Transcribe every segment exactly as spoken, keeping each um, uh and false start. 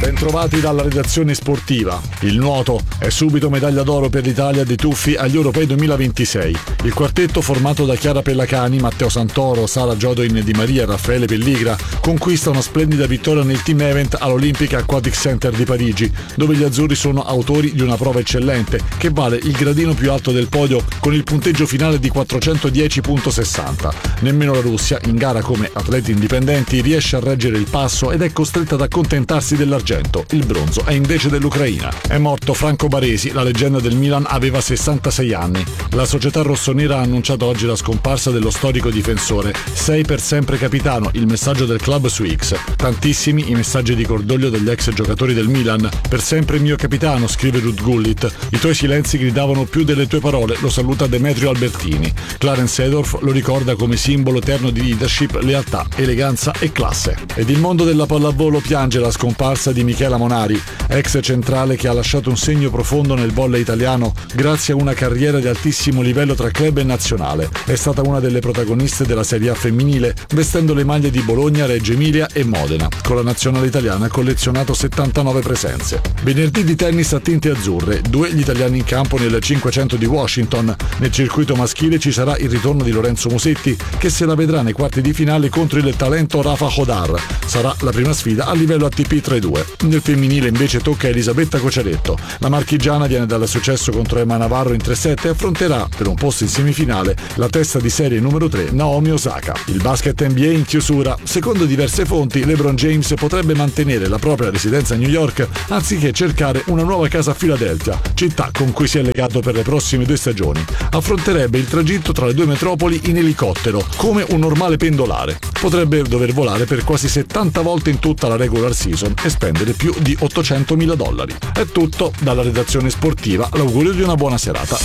Bentrovati dalla redazione sportiva. Il nuoto è subito medaglia d'oro per l'Italia dei tuffi agli Europei duemilaventisei. Il quartetto formato da Chiara Pellacani, Matteo Santoro, Sara Giodoin Di Maria e Raffaele Pelligra conquista una splendida vittoria nel team event all'Olympic Aquatic Center di Parigi, dove gli azzurri sono autori di una prova eccellente che vale il gradino più alto del podio con il punteggio finale di quattrocentodieci virgola sessanta. Nemmeno la Russia, in gara come atleti indipendenti, riesce a reggere il passo ed è costretta ad accontentarsi dell'argento. Il bronzo è invece dell'Ucraina. È morto Franco Baresi, la leggenda del Milan, aveva sessantasei anni. La società rossonera ha annunciato oggi la scomparsa dello storico difensore. Sei per sempre capitano, il messaggio del club su X. Tantissimi i messaggi di cordoglio degli ex giocatori del Milan. Per sempre mio capitano, scrive Ruud Gullit. I tuoi silenzi gridavano più delle tue parole, lo saluta Demetrio Albertini. Clarence Seedorf lo ricorda come simbolo eterno di leadership, lealtà, eleganza e classe. Ed il mondo della pallavolo piange la scomparsa di Michela Monari, ex centrale che ha lasciato un segno profondo nel volley italiano grazie a una carriera di altissimo livello tra club e nazionale. È stata una delle protagoniste della Serie A femminile, vestendo le maglie di Bologna, Reggio Emilia e Modena. Con la nazionale italiana ha collezionato settantanove presenze. Venerdì di tennis a tinte azzurre, due gli italiani in campo nel cinquecento di Washington. Nel circuito maschile ci sarà il ritorno di Lorenzo Musetti, che se la vedrà nei quarti di finale contro il talento Rafa Hodar. Sarà la prima sfida a livello A T P tre due. Nel femminile invece tocca a Elisabetta Cociaretto. La marchigiana viene dal successo contro Emma Navarro in tre sette e affronterà per un posto in semifinale la testa di serie numero tre Naomi Osaka. Il basket N B A in chiusura. Secondo diverse fonti, LeBron James potrebbe mantenere la propria residenza a New York anziché cercare una nuova casa a Filadelfia, città con cui si è legato per le prossime due stagioni. Affronterebbe il tragitto tra le due metropoli in elicottero, come un normale pendolare. Potrebbe dover volare per quasi settanta volte in tutta la regular season e spendere più di ottocentomila dollari. È tutto dalla redazione sportiva, l'augurio di una buona serata.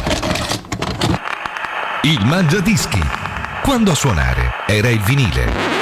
Il Mangiadischi. Quando a suonare era il vinile.